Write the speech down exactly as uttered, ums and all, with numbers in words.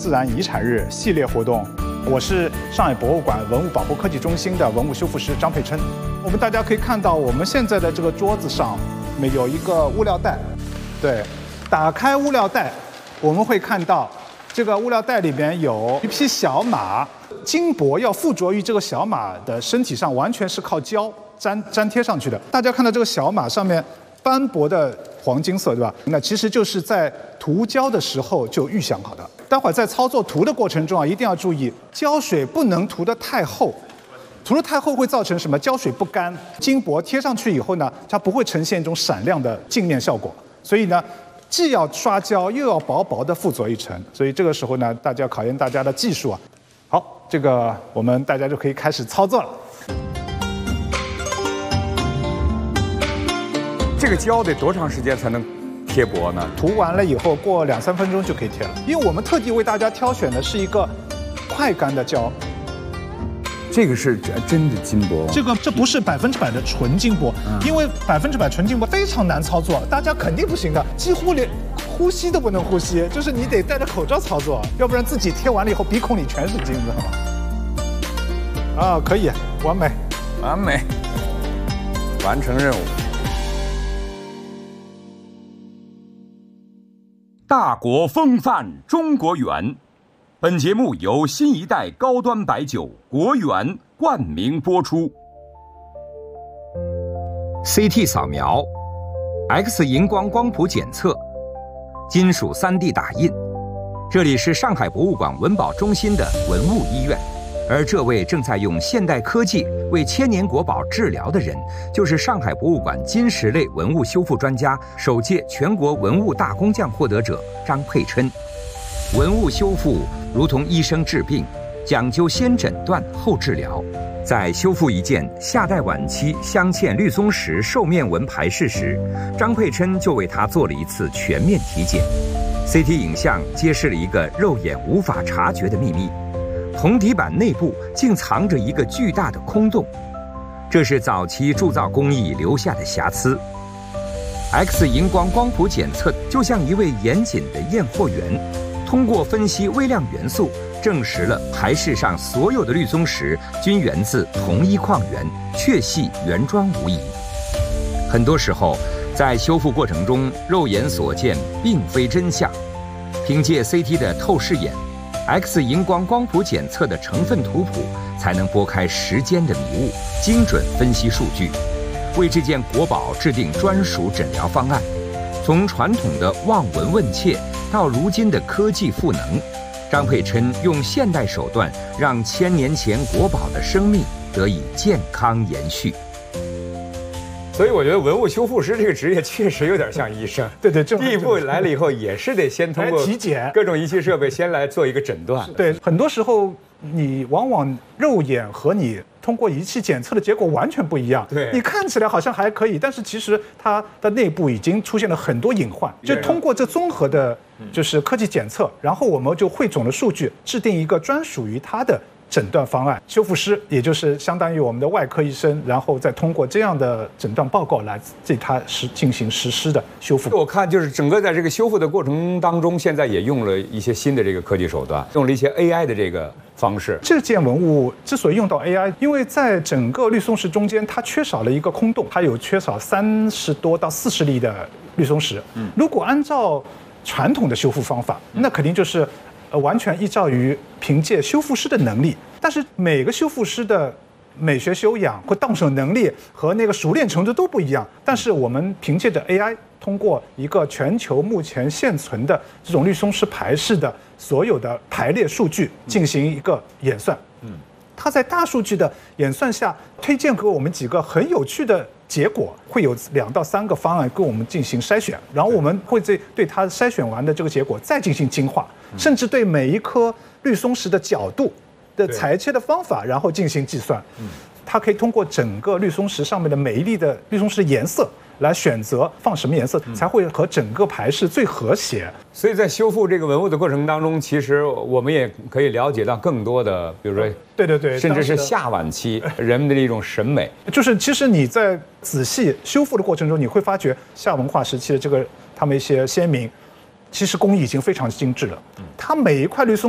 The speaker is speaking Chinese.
自然遗产日系列活动。我是上海博物馆文物保护科技中心的文物修复师张佩琛。我们大家可以看到，我们现在的这个桌子上面有一个物料袋，对，打开物料袋，我们会看到这个物料袋里边有一匹小马，金箔要附着于这个小马的身体上，完全是靠胶粘粘贴上去的。大家看到这个小马上面斑驳的黄金色，对吧？那其实就是在涂胶的时候就预想好的。待会儿在操作涂的过程中啊，一定要注意胶水不能涂得太厚，涂得太厚会造成什么？胶水不干，金箔贴上去以后呢，它不会呈现一种闪亮的镜面效果。所以呢，既要刷胶，又要薄薄的附着一层。所以这个时候呢，大家要考验大家的技术啊。好，这个我们大家就可以开始操作了。 这个胶得多长时间才能贴薄呢？ 涂完了以后，过两三分钟就可以贴了。因为我们特地为大家挑选的是一个快干的胶。 这个是真的金箔， 这个这不是百分之百的纯金箔，嗯、因为百分之百纯金箔非常难操作，大家肯定不行的，几乎连呼吸都不能呼吸，就是你得戴着口罩操作，要不然自己贴完了以后鼻孔里全是金子，好吗？啊，可以，完美， 完美，完成任务。 大国风范中国园，本节目由新一代高端白酒国园冠名播出。 C T 扫描、X 荧光光谱检测、金属 三 D 打印。这里是上海博物馆文保中心的文物医院，而这位正在用现代科技为千年国宝治疗的人，就是上海博物馆金石类文物修复专家、首届全国文物大工匠获得者张佩琛。文物修复如同医生治病，讲究先诊断后治疗。在修复一件夏代晚期镶嵌绿松石兽面纹牌饰时，张佩琛就为他做了一次全面体检。C T 影像揭示了一个肉眼无法察觉的秘密：红底板内部竟藏着一个巨大的空洞，这是早期铸造工艺留下的瑕疵。X 荧光光谱检测就像一位严谨的验货员，通过分析微量元素，证实了牌饰上所有的绿松石均源自同一矿源，确系原装无疑。很多时候，在修复过程中，肉眼所见并非真相。凭借 C T 的透视眼、X 荧光光谱检测的成分图谱，才能拨开时间的迷雾，精准分析数据，为这件国宝制定专属诊疗方案。从传统的望闻问切到如今的科技赋能，张佩琛用现代手段让千年前国宝的生命得以健康延续。 所以我觉得文物修复师这个职业确实有点像医生。 对对， 第一步来了以后，也是得先通过体检各种仪器设备先来做一个诊断。 对，很多时候你往往肉眼和你通过仪器检测的结果完全不一样。 对， 你看起来好像还可以，但是其实它的内部已经出现了很多隐患。就通过这综合的，就是科技检测，然后我们就汇总了数据，制定一个专属于它的诊断方案。修复师也就是相当于我们的外科医生，然后再通过这样的诊断报告来对它实进行实施的修复。 我看就是整个在这个修复的过程当中，现在也用了一些新的这个科技手段，用了一些 A I 的这个方式。 这件文物之所以用到 A I， 因为在整个绿松石中间，它缺少了一个空洞，它有缺少三十多到四十粒的绿松石。嗯，如果按照传统的修复方法，那肯定就是呃完全依照于凭借修复师的能力。但是每个修复师的美学修养或动手能力和那个熟练程度都不一样。但是我们凭借着 A I， 通过一个全球目前现存的这种绿松石牌饰的所有的排列数据进行一个演算。嗯，它在大数据的演算下，推荐给我们几个很有趣的结果，会有两到三个方案跟我们进行筛选，然后我们会对对它筛选完的这个结果再进行精化，甚至对每一颗绿松石的角度的裁切的方法，然后进行计算。嗯，它可以通过整个绿松石上面的每一粒的绿松石的颜色来选择放什么颜色，才会和整个牌饰最和谐。 所以在修复这个文物的过程当中，其实我们也可以了解到更多的，比如说， 对对对， 甚至是夏晚期人们的一种审美。 就是其实你在仔细修复的过程中，你会发觉夏文化时期的这个他们一些先民，其实工艺已经非常精致了。它每一块绿松